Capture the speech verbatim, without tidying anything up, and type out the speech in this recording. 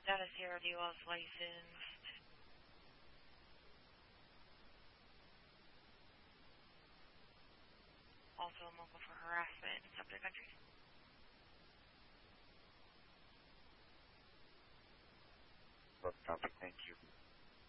That is Sierra D L's licensed. Also a mobile for harassment in subject countries. Copy, thank you.